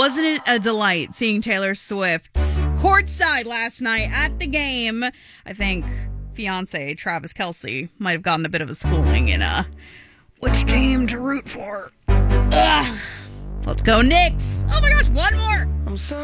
Wasn't it a delight seeing Taylor Swift courtside last night at the game? I think fiance Travis Kelce might have gotten a bit of a schooling in which team to root for. Ugh. Let's go Knicks. Oh my gosh, one more.